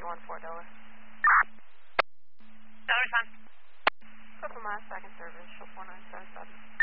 14 Delaware. Delaware, son. Purple Mass, second service, show 4977.